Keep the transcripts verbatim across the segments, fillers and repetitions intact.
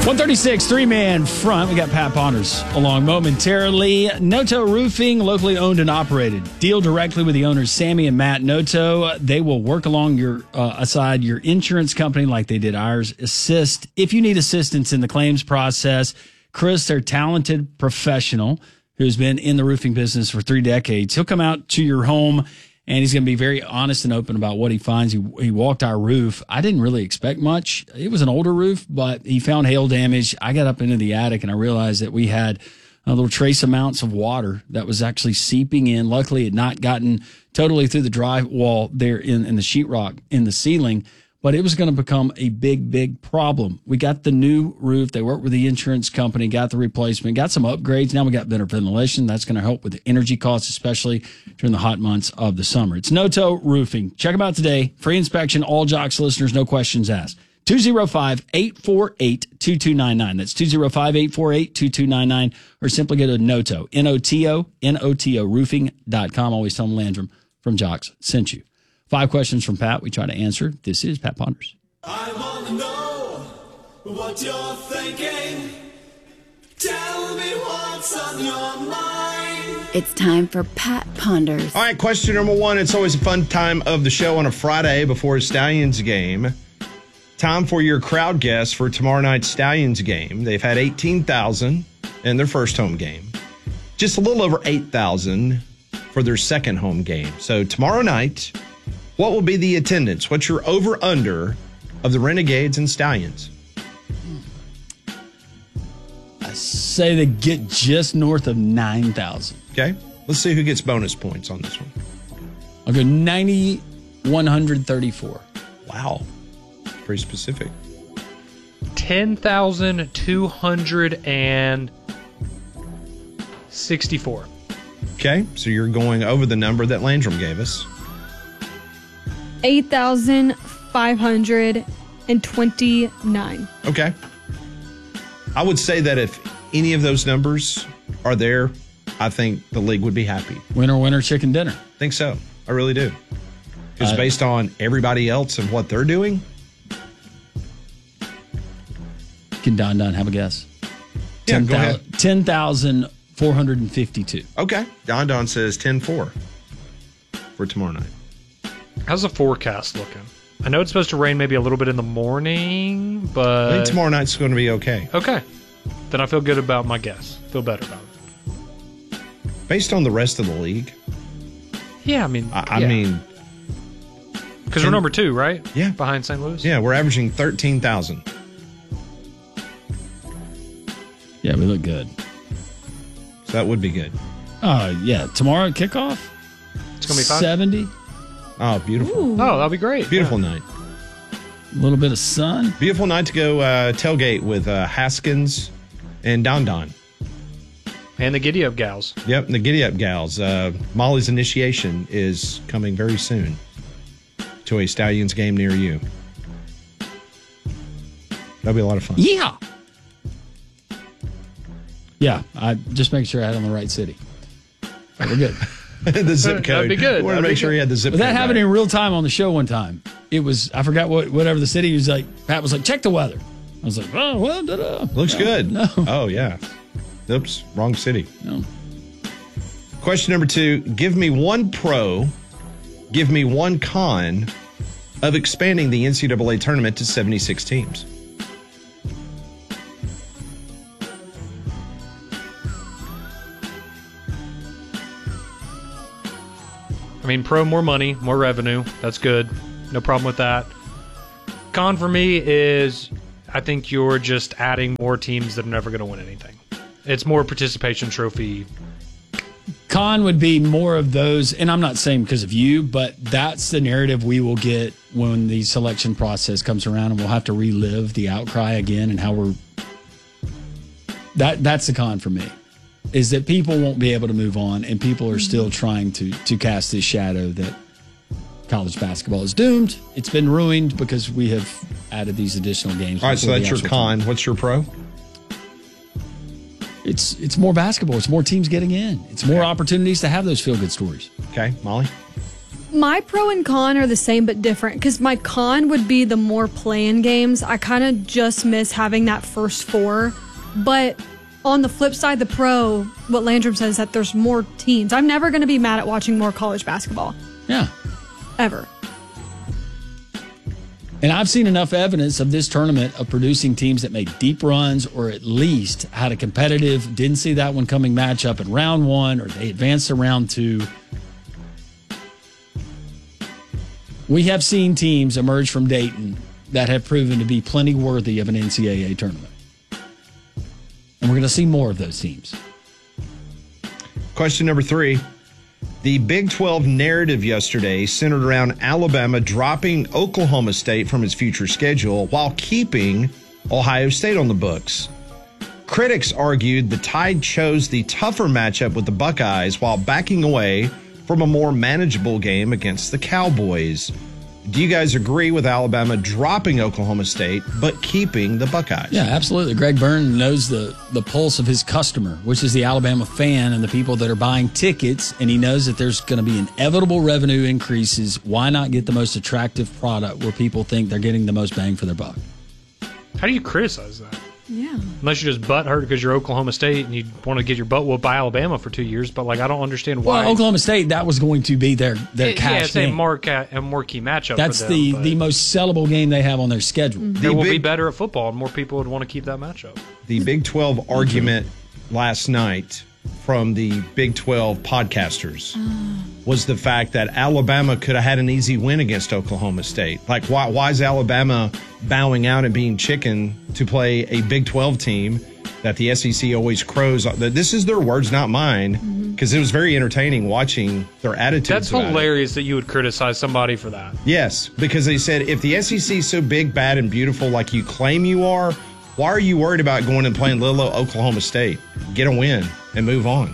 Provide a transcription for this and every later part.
one thirty-six, three-man front. We got Pat Ponders along momentarily. Noto Roofing, locally owned and operated. Deal directly with the owners, Sammy and Matt Noto. They will work along your uh, aside your insurance company like they did ours. Assist if you need assistance in the claims process. Chris, their talented professional who's been in the roofing business for three decades. He'll come out to your home, and he's going to be very honest and open about what he finds. He, he walked our roof. I didn't really expect much. It was an older roof, but he found hail damage. I got up into the attic, and I realized that we had a little trace amounts of water that was actually seeping in. Luckily, it had not gotten totally through the drywall there in, in the sheetrock in the ceiling, but it was going to become a big, big problem. We got the new roof. They worked with the insurance company, got the replacement, got some upgrades. Now we got better ventilation. That's going to help with the energy costs, especially during the hot months of the summer. It's Noto Roofing. Check them out today. Free inspection, all Jocks listeners, no questions asked. two oh five, eight four eight, two two nine nine. That's two oh five, eight four eight, two two nine nine. Or simply go to Noto, N O T O, N O T O, roofing dot com. Always tell them Landrum from Jocks sent you. Five questions from Pat. We try to answer. This is Pat Ponders. I want to know what you're thinking. Tell me what's on your mind. It's time for Pat Ponders. All right, question number one. It's always a fun time of the show on a Friday before a Stallions game. Time for your crowd guess for tomorrow night's Stallions game. They've had eighteen thousand in their first home game. Just a little over eight thousand for their second home game. So tomorrow night, what will be the attendance? What's your over-under of the Renegades and Stallions? I say they get just north of nine thousand. Okay. Let's see who gets bonus points on this one. I'll go ninety, one thirty-four. Wow. Pretty specific. ten thousand two hundred sixty-four. Okay. So you're going over the number that Landrum gave us. eight thousand five hundred twenty-nine. Okay. I would say that if any of those numbers are there, I think the league would be happy. Winner, winner, chicken dinner. I think so. I really do. Because Uh, based on everybody else and what they're doing, Can Don Don have a guess? Yeah, go ahead. ten thousand four hundred fifty-two. okay. Don Don says ten four for tomorrow night. How's the forecast looking? I know it's supposed to rain maybe a little bit in the morning, I but... think tomorrow night's going to be okay. Okay. Then I feel good about my guess. Feel better about it. Based on the rest of the league, Yeah, I mean... I, I yeah. mean, Because we're number two, right? Yeah. Behind Saint Louis? yeah, we're averaging thirteen thousand. Yeah, we look good. So that would be good. Uh, yeah, tomorrow kickoff, It's going to be fine. seventy. Oh, beautiful. Ooh. Oh, that'll be great. Beautiful Yeah. night. A little bit of sun. Beautiful night to go uh, tailgate with uh, Haskins and Don Don. And the Giddy Up Gals. Yep, and the Giddy Up Gals. Uh, Molly's initiation is coming very soon to a Stallions game near you. That'll be a lot of fun. Yeah. Yeah, I just make sure I had it on the right city. We're good. The zip code. That'd be good. We wanted to That'd make be sure good. he had the zip But code. that happened right. in real time on the show one time. It was, I forgot what, whatever the city was like. Pat was like, check the weather. I was like, oh, well, da-da. Looks No, good. No. Oh, yeah. Oops, wrong city. No. Question number two. Give me one pro, give me one con of expanding the N C double A tournament to seventy-six teams. I mean, pro, more money, more revenue. That's good. No problem with that. Con for me is I think you're just adding more teams that are never going to win anything. It's more participation trophy. Con would be more of those, and I'm not saying because of you, but that's the narrative we will get when the selection process comes around, and we'll have to relive the outcry again and how we're. That that's the con for me, is that people won't be able to move on, and people are still trying to to cast this shadow that college basketball is doomed. It's been ruined because we have added these additional games. All right, so before the that's your actual con. tournament. What's your pro? It's it's more basketball. It's more teams getting in. It's more opportunities to have those feel good stories. Okay, Molly? My pro and con are the same but different because my con would be the more play-in games. I kind of just miss having that first four. But on the flip side, the pro, what Landrum says is that there's more teams. I'm never going to be mad at watching more college basketball. Yeah. Ever. And I've seen enough evidence of this tournament of producing teams that made deep runs or at least had a competitive, didn't see that one coming matchup in round one or they advanced to round two. We have seen teams emerge from Dayton that have proven to be plenty worthy of an N C double A tournament. And we're going to see more of those teams. Question number three. The Big twelve narrative yesterday centered around Alabama dropping Oklahoma State from its future schedule while keeping Ohio State on the books. Critics argued the Tide chose the tougher matchup with the Buckeyes while backing away from a more manageable game against the Cowboys. Do you guys agree with Alabama dropping Oklahoma State but keeping the Buckeyes? Yeah, absolutely. Greg Byrne knows the, the pulse of his customer, which is the Alabama fan and the people that are buying tickets, and he knows that there's going to be inevitable revenue increases. Why not get the most attractive product where people think they're getting the most bang for their buck? How do you criticize that? Yeah. Unless you're just butthurt because you're Oklahoma State and you want to get your butt whooped by Alabama for two years, but like I don't understand why. Well, Oklahoma State, that was going to be their their It- cash yeah, it's a game. more ca- a more key matchup. That's for them, the but the most sellable game they have on their schedule. Mm-hmm. They The will be big- better at football, and more people would want to keep that matchup. The Big twelve argument last night from the Big twelve podcasters was the fact that Alabama could have had an easy win against Oklahoma State. Like, why, why is Alabama bowing out and being chicken to play a Big twelve team that the S E C always crows? This is their words, not mine, because it was very entertaining watching their attitudes. That's about it. hilarious that you would criticize somebody for that. Yes, because they said if the S E C is so big, bad, and beautiful like you claim you are, why are you worried about going and playing little Oklahoma State? Get a win and move on.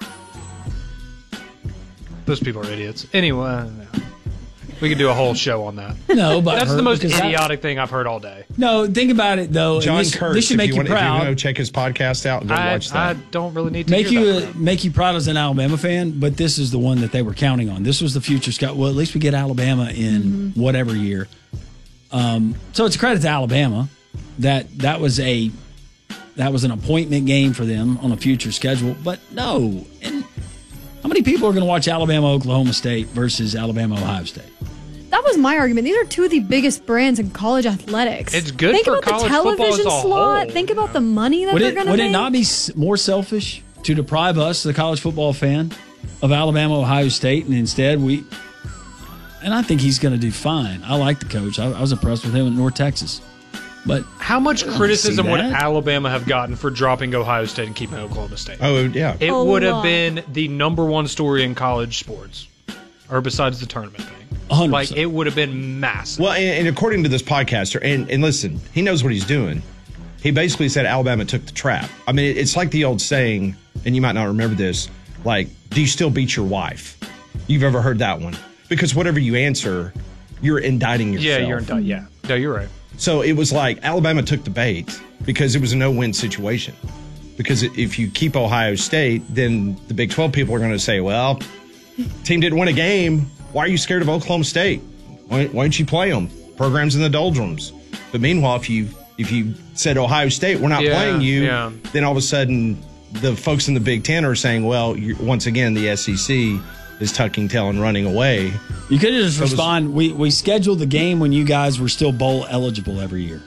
Those people are idiots. Anyway, no. We could do a whole show on that. No, but That's her- the most because that- idiotic thing I've heard all day. No, think about it though. and John this, Kurtz, this should if make you, you, want, if you proud. want to check his podcast out, go I, watch I that. don't really need to Make hear you that uh, from them. make you proud as an Alabama fan, but this is the one that they were counting on. This was the future Scott. Well, at least we get Alabama in whatever year. Um, so it's a credit to Alabama that that was a that was an appointment game for them on a future schedule. But no, and how many people are going to watch Alabama Oklahoma State versus Alabama Ohio State? That was my argument. These are two of the biggest brands in college athletics. It's good Think for about college the football television as a slot. whole, Think about yeah. the money that Would they're it going to would make. it not be s- more selfish to deprive us, the college football fan, of Alabama Ohio State, and instead we? And I think he's going to do fine. I like the coach. I, I was impressed with him at North Texas, but How much criticism see would that. Alabama have gotten for dropping Ohio State and keeping Oklahoma State? Oh, yeah. It A would have lot. been the number one story in college sports, or besides the tournament thing. one hundred Like percent. it would have been massive. Well, and, and according to this podcaster, and, and listen, he knows what he's doing. He basically said Alabama took the trap. I mean, it- it's like the old saying, and you might not remember this, like, do you still beat your wife? You've ever heard that one? Because whatever you answer, you're indicting yourself. Yeah, you're in. Yeah, no, you're right. So it was like Alabama took the bait because it was a no-win situation. Because if you keep Ohio State, then the Big twelve people are going to say, well, team didn't win a game. Why are you scared of Oklahoma State? Why, why don't you play them? Programs in the doldrums. But meanwhile, if you if you said Ohio State, we're not Yeah, playing you, yeah. then all of a sudden the folks in the Big Ten are saying, well, you're, once again, the S E C is tucking tail and running away. you could just was- respond. We we scheduled the game when you guys were still bowl eligible every year.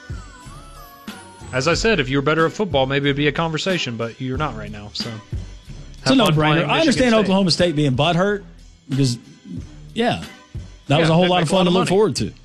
As I said, if you were better at football, maybe it'd be a conversation, but you're not right now. So It's a Have fun no-brainer. playing I Michigan understand State. Oklahoma State being butthurt because, yeah, that was Yeah, a whole they lot make of a lot fun to of look money. forward to.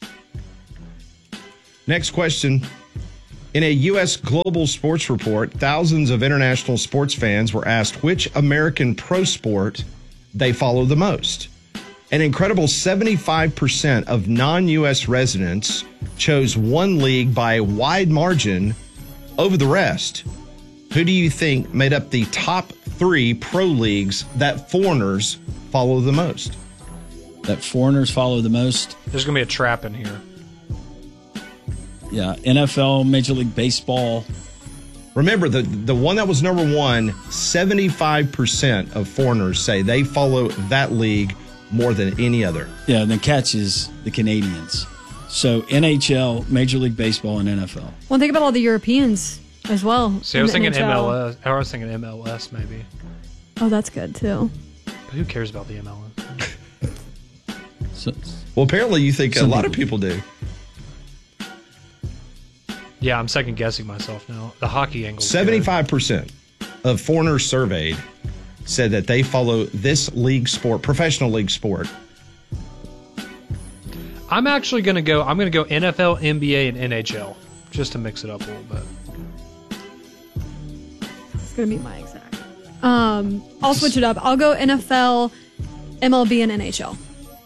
Next question. In a U S Global Sports Report, thousands of international sports fans were asked which American pro sport they follow the most. An incredible seventy-five percent of non-U S residents chose one league by a wide margin over the rest. Who do you think made up the top three pro leagues that foreigners follow the most? That foreigners follow the most. there's gonna be a trap in here. Yeah, N F L, Major League Baseball. Remember, the, the one that was number one, seventy-five percent of foreigners say they follow that league more than any other. Yeah, and the catch is the Canadians. So N H L, Major League Baseball, and N F L. Well, think about all the Europeans as well. See, I in was the thinking N H L. M L S. I was thinking M L S maybe. Oh, that's good too. But who cares about the M L S? So, Well, apparently you think a Some lot of people people do. Yeah, I'm second guessing myself now. The hockey angle. seventy-five percent of foreigners surveyed said that they follow this league sport, professional league sport. I'm actually going to go. I'm going to go N F L, N B A, and N H L just to mix it up a little bit. It's gonna be my exact. Um, I'll switch it up. I'll go N F L, M L B, and N H L.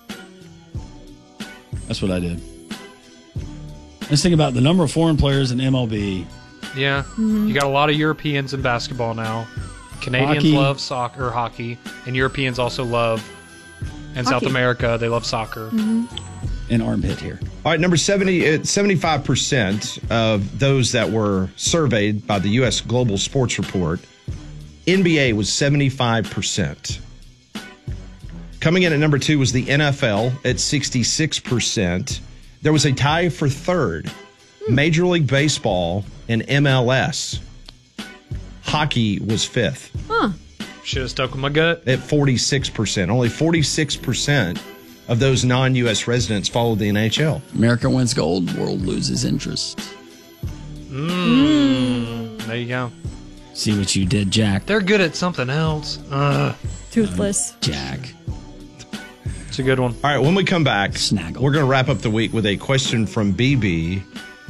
that's what I did. Let's think about the number of foreign players in M L B. Yeah, Mm-hmm. you got a lot of Europeans in basketball now. Canadians Hockey. love soccer, or hockey, and Europeans also love. In South Hockey. America, they love soccer. Mm-hmm. An armpit here. All right, number seventy, uh, seventy-five percent of those that were surveyed by the U S Global Sports Report, N B A was seventy-five percent. Coming in at number two was the N F L at sixty-six percent. There was a tie for third, Major League Baseball and M L S. Hockey was fifth Huh. Should have stuck with my gut. at forty-six percent. Only forty-six percent of those non-U S residents follow the N H L. America wins gold, world loses interest. There you go. See what you did, Jack. They're good at something else. Ugh, Toothless. Jack. it's a good one. All right, when we come back, Snaggle. we're going to wrap up the week with a question from B B.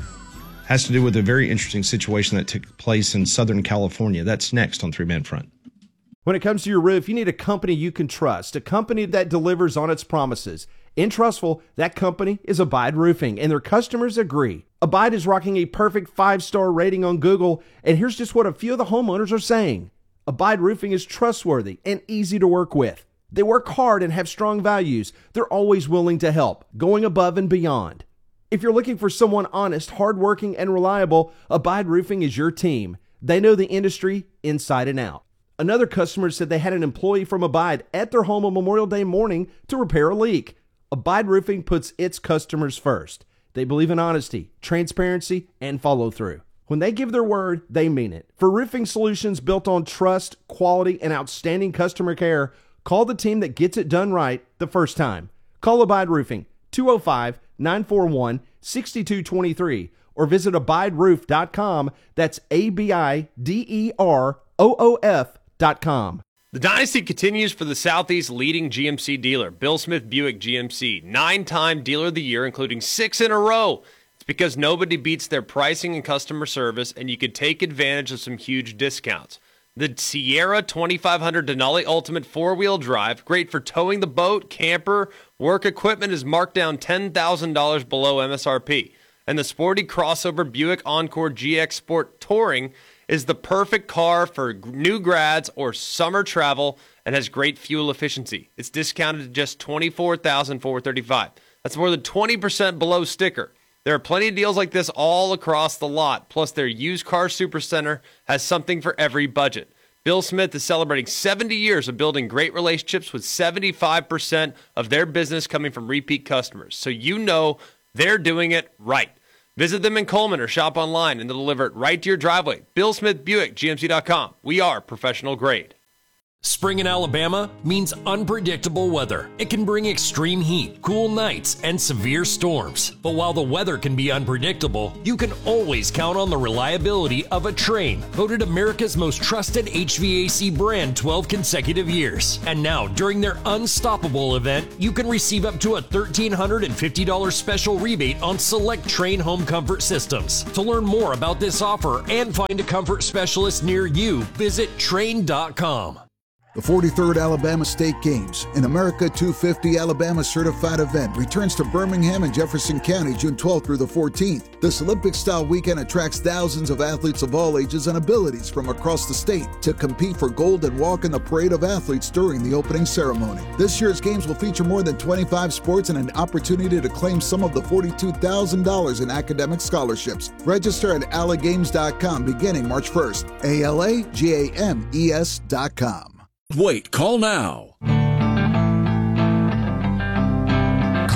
Has to do with a very interesting situation that took place in Southern California. That's next on Three Man Front. When it comes to your roof, you need a company you can trust, a company that delivers on its promises. In Trustful, that company is Abide Roofing, and their customers agree. Abide is rocking a perfect five-star rating on Google, and here's just what a few of the homeowners are saying. Abide Roofing is trustworthy and easy to work with. They work hard and have strong values. They're always willing to help, going above and beyond. If you're looking for someone honest, hardworking, and reliable, Abide Roofing is your team. They know the industry inside and out. Another customer said they had an employee from Abide at their home on Memorial Day morning to repair a leak. Abide Roofing puts its customers first. They believe in honesty, transparency, and follow through. When they give their word, they mean it. For roofing solutions built on trust, quality, and outstanding customer care, call the team that gets it done right the first time. Call Abide Roofing, two oh five, nine four one, six two two three, or visit abide roof dot com. That's A B I D E R O O F dot com. The dynasty continues for the Southeast's leading G M C dealer, Bill Smith Buick G M C, nine-time Dealer of the Year, including six in a row. It's because nobody beats their pricing and customer service, and you can take advantage of some huge discounts. The Sierra twenty-five hundred Denali Ultimate four-wheel drive, great for towing the boat, camper, work equipment, is marked down ten thousand dollars below M S R P. And the sporty crossover Buick Encore G X Sport Touring is the perfect car for new grads or summer travel and has great fuel efficiency. It's discounted to just twenty-four thousand four hundred thirty-five dollars. That's more than twenty percent below sticker. There are plenty of deals like this all across the lot. Plus, their used car supercenter has something for every budget. Bill Smith is celebrating seventy years of building great relationships with seventy-five percent of their business coming from repeat customers. So you know they're doing it right. Visit them in Coleman or shop online and they'll deliver it right to your driveway. Bill Smith Buick, G M C dot com. We are professional grade. Spring in Alabama means unpredictable weather. It can bring extreme heat, cool nights, and severe storms. But while the weather can be unpredictable, you can always count on the reliability of a Trane, voted America's most trusted H V A C brand twelve consecutive years. And now, during their Unstoppable event, you can receive up to a one thousand three hundred fifty dollars special rebate on select Trane home comfort systems. To learn more about this offer and find a comfort specialist near you, visit Trane dot com. The forty-third Alabama State Games, an America two fifty Alabama certified event, returns to Birmingham and Jefferson County June twelfth through the fourteenth. This Olympic-style weekend attracts thousands of athletes of all ages and abilities from across the state to compete for gold and walk in the parade of athletes during the opening ceremony. This year's games will feature more than twenty-five sports and an opportunity to claim some of the forty-two thousand dollars in academic scholarships. Register at ala games dot com beginning March first. A L A G A M E S dot com. Wait, call now.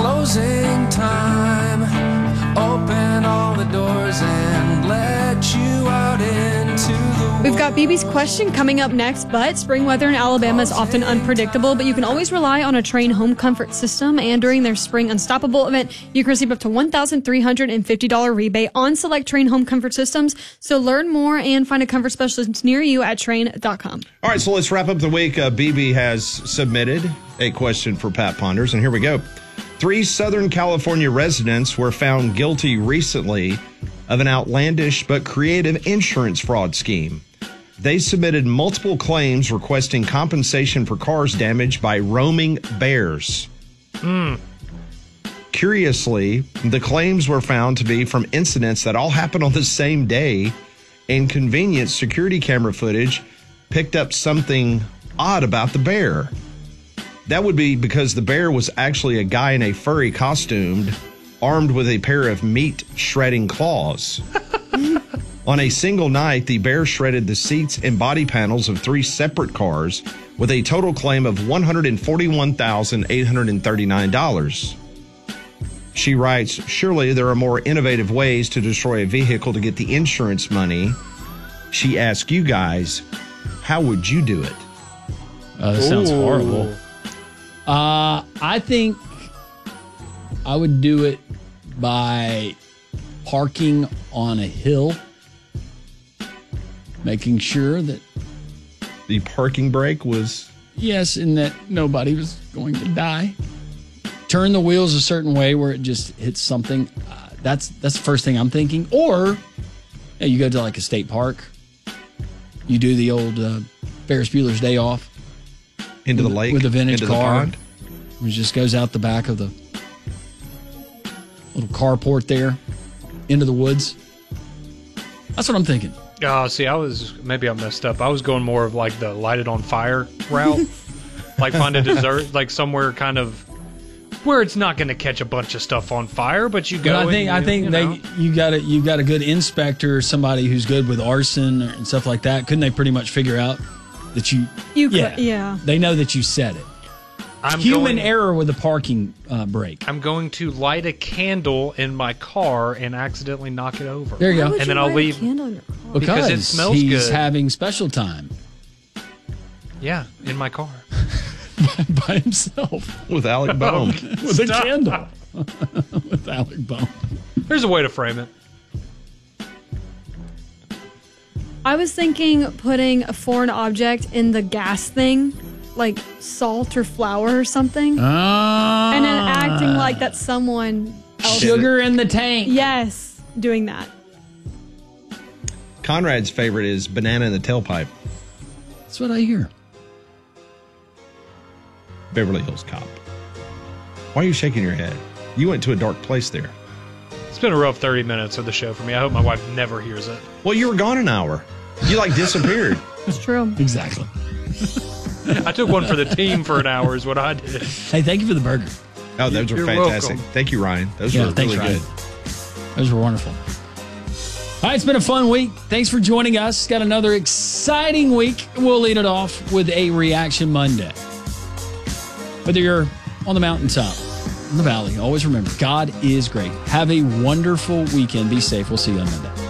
closing time. Open all the doors and let you out into the We've got B B's question coming up next, but spring weather in Alabama is often unpredictable, but you can always rely on a Train home comfort system, and during their Spring Unstoppable event, you can receive up to one thousand three hundred fifty dollars rebate on select Train home comfort systems. So learn more and find a comfort specialist near you at train dot com. All right, so let's wrap up the week. Uh, B B has submitted a question for Pat Ponders, and here we go. Three Southern California residents were found guilty recently of an outlandish but creative insurance fraud scheme. They submitted multiple claims requesting compensation for cars damaged by roaming bears. Hmm. Curiously, the claims were found to be from incidents that all happened on the same day, and convenient security camera footage picked up something odd about the bear. That would be because the bear was actually a guy in a furry costume, armed with a pair of meat-shredding claws. On a single night, the bear shredded the seats and body panels of three separate cars with a total claim of one hundred forty-one thousand eight hundred thirty-nine dollars. She writes, surely there are more innovative ways to destroy a vehicle to get the insurance money. She asks you guys, how would you do it? Uh, that sounds Ooh. horrible. Uh, I think I would do it by parking on a hill, making sure that, The parking brake was... yes, and that nobody was going to die. Turn the wheels a certain way where it just hits something. Uh, that's that's the first thing I'm thinking. Or yeah, you go to like a state park. You do the old uh, Ferris Bueller's Day Off. Into the lake? With a vintage into car. The pond? It just goes out the back of the little carport there into the woods. That's what I'm thinking. Oh, see, I was, maybe I messed up. I was going more of like the light it on fire route. Like find a desert, like somewhere kind of where it's not going to catch a bunch of stuff on fire, but you go. But I think and, I think you they know. you got a you got a good inspector, somebody who's good with arson and stuff like that. Couldn't they pretty much figure out that you? You could, yeah, yeah. They know that you said it. I'm Human going, error with the parking uh, brake. I'm going to light a candle in my car and accidentally knock it over. There you go. Why would And you then I'll light a leave candle in your car? Because, Because it smells he's good. having special time Yeah, in my car. by himself With Alec Bohm. with a candle with Alec Bohm. There's a way to frame it. I was thinking putting a foreign object in the gas thing, like salt or flour or something, Ah, and then acting like that's someone else. sugar in the tank. Yes, doing that. Conrad's favorite is banana in the tailpipe. That's what I hear. Beverly Hills Cop. Why are you shaking your head? You went to a dark place there. It's been a rough thirty minutes of the show for me. I hope my wife never hears it. Well, you were gone an hour. You like disappeared. It's true. Exactly. I took one for the team for an hour is what I did. Hey, thank you for the burger. Oh, those were You're fantastic. welcome. Thank you, Ryan. Those Yeah, were thanks, really Ryan. good. Those were wonderful. All right, it's been a fun week. Thanks for joining us. Got another exciting week. We'll lead it off with a Reaction Monday. Whether you're on the mountaintop, in the valley, always remember, God is great. Have a wonderful weekend. Be safe. We'll see you on Monday.